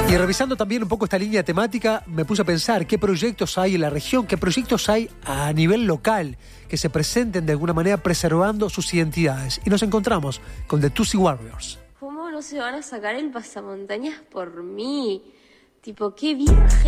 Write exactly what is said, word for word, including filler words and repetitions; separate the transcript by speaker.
Speaker 1: Y revisando también un poco esta línea temática, me puse a pensar qué proyectos hay en la región, qué proyectos hay a nivel local que se presenten de alguna manera preservando sus identidades. Y nos encontramos con The Tutsi Warriors.
Speaker 2: ¿Cómo no se van a sacar el pasamontañas por mí? Tipo, qué viaje.